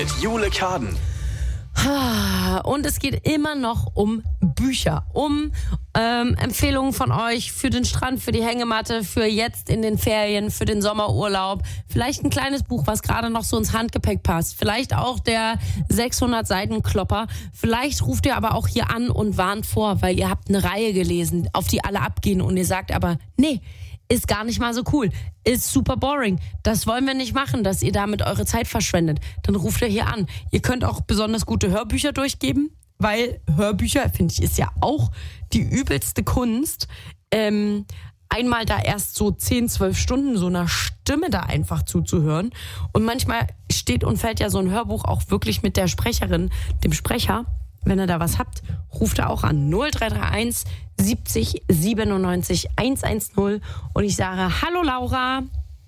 mit Jule Karden. Und es geht immer noch um Bücher, um Empfehlungen von euch für den Strand, für die Hängematte, für jetzt in den Ferien, für den Sommerurlaub. Vielleicht ein kleines Buch, was gerade noch so ins Handgepäck passt. Vielleicht auch der 600 Seiten Klopper. Vielleicht ruft ihr aber auch hier an und warnt vor, weil ihr habt eine Reihe gelesen, auf die alle abgehen und ihr sagt aber, nee, ist gar nicht mal so cool, ist super boring. Das wollen wir nicht machen, dass ihr damit eure Zeit verschwendet. Dann ruft ihr hier an. Ihr könnt auch besonders gute Hörbücher durchgeben, weil Hörbücher, finde ich, ist ja auch die übelste Kunst. Einmal da erst so 10, 12 Stunden so einer Stimme da einfach zuzuhören. Und manchmal steht und fällt ja so ein Hörbuch auch wirklich mit der Sprecherin, dem Sprecher. Wenn ihr da was habt, ruft er auch an 0331 70 97 110 und ich sage Hallo Laura.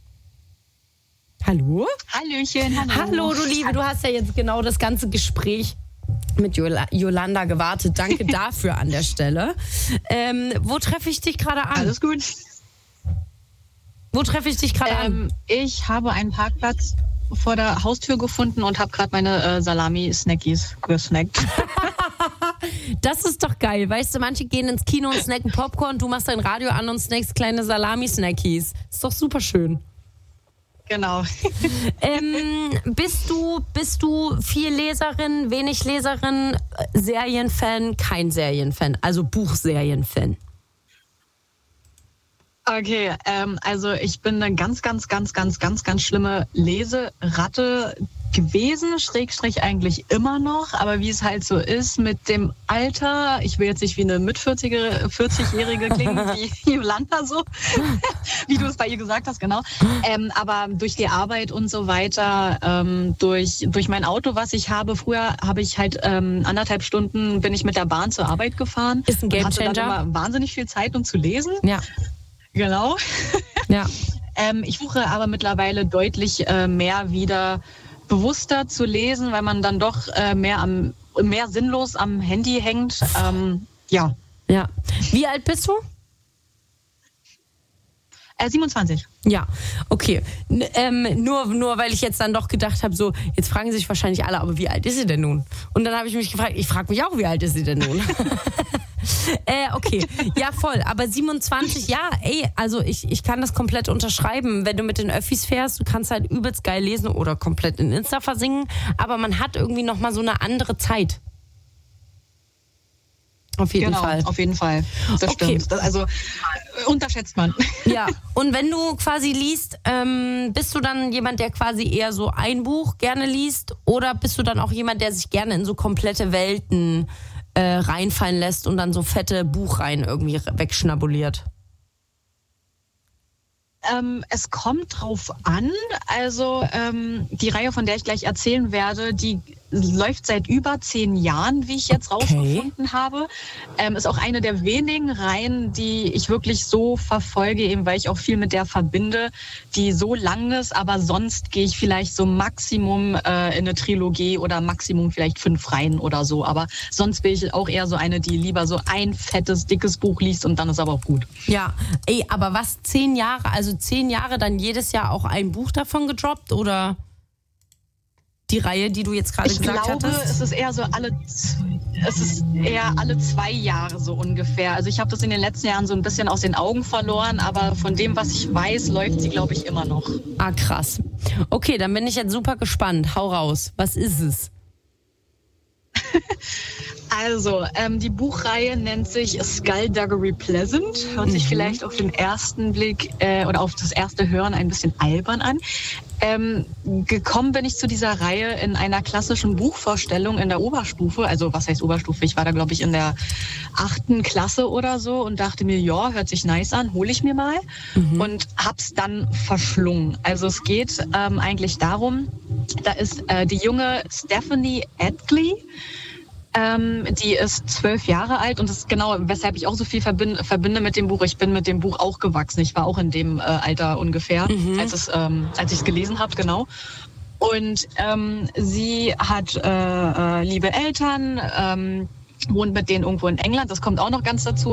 Hallo? Hallöchen, hallo. Hallo du Liebe, du hast ja jetzt genau das ganze Gespräch mit Jolanda gewartet. Danke dafür an der Stelle. Wo treffe ich dich gerade an? Alles gut. Wo treffe ich dich gerade an? Ich habe einen Parkplatz vor der Haustür gefunden und habe gerade meine Salami-Snackies gesnackt. Das ist doch geil. Weißt du, manche gehen ins Kino und snacken Popcorn, du machst dein Radio an und snackst kleine Salami-Snackies. Ist doch super schön. Genau. Bist du viel Leserin, wenig Leserin, Serienfan, kein Serienfan, also Buchserienfan? Okay, also ich bin eine ganz schlimme Leseratte gewesen, Schrägstrich eigentlich immer noch, aber wie es halt so ist mit dem Alter, ich will jetzt nicht wie eine mit 40-Jährige klingen, wie Jolanda so, wie du es bei ihr gesagt hast, genau, aber durch die Arbeit und so weiter, durch mein Auto, was ich habe, früher habe ich halt 1,5 Stunden bin ich mit der Bahn zur Arbeit gefahren. Ist ein Gamechanger. Hatte dann immer wahnsinnig viel Zeit, um zu lesen. Ja. Genau. Ja. Ich versuche aber mittlerweile deutlich mehr wieder bewusster zu lesen, weil man dann doch mehr sinnlos am Handy hängt. Ja. Ja. Wie alt bist du? 27. Ja, okay. Nur weil ich jetzt dann doch gedacht habe, so, jetzt fragen sich wahrscheinlich alle, aber wie alt ist sie denn nun? Und dann habe ich mich gefragt, ich frage mich auch, wie alt ist sie denn nun? Okay, ja voll, aber 27, ja, also ich kann das komplett unterschreiben. Wenn du mit den Öffis fährst, du kannst halt übelst geil lesen oder komplett in Insta versingen, aber man hat irgendwie nochmal so eine andere Zeit. Auf jeden Fall. Auf jeden Fall. Das stimmt. Also unterschätzt man. Ja, und wenn du quasi liest, bist du dann jemand, der quasi eher so ein Buch gerne liest oder bist du dann auch jemand, der sich gerne in so komplette Welten reinfallen lässt und dann so fette Buchreihen irgendwie wegschnabuliert? Es kommt drauf an. Also die Reihe, von der ich gleich erzählen werde, die läuft seit über 10 Jahren, wie ich jetzt rausgefunden habe. Ist auch eine der wenigen Reihen, die ich wirklich so verfolge, eben weil ich auch viel mit der verbinde, die so lang ist, aber sonst gehe ich vielleicht so Maximum in eine Trilogie oder Maximum vielleicht 5 Reihen oder so. Aber sonst bin ich auch eher so eine, die lieber so ein fettes, dickes Buch liest und dann ist aber auch gut. Ja, aber was, 10 Jahre, also 10 Jahre dann jedes Jahr auch ein Buch davon gedroppt oder die Reihe, die du jetzt gerade gesagt hattest? Ich glaube, es ist eher alle 2 Jahre so ungefähr. Also ich habe das in den letzten Jahren so ein bisschen aus den Augen verloren, aber von dem, was ich weiß, läuft sie, glaube ich, immer noch. Ah, krass. Okay, dann bin ich jetzt super gespannt. Hau raus. Was ist es? Also, die Buchreihe nennt sich Skullduggery Pleasant. Hört sich vielleicht auf den ersten Blick oder auf das erste Hören ein bisschen albern an. Gekommen bin ich zu dieser Reihe in einer klassischen Buchvorstellung in der Oberstufe. Also, was heißt Oberstufe? Ich war da, glaube ich, in der 8. Klasse oder so und dachte mir, ja, hört sich nice an, hole ich mir mal. Und hab's dann verschlungen. Also, es geht eigentlich darum, da ist die junge Stephanie Atkley. Die ist 12 Jahre alt und das ist genau, weshalb ich auch so viel verbinde mit dem Buch. Ich bin mit dem Buch auch gewachsen. Ich war auch in dem Alter ungefähr, als ich es gelesen habe, genau. Und sie hat liebe Eltern, wohnt mit denen irgendwo in England. Das kommt auch noch ganz dazu.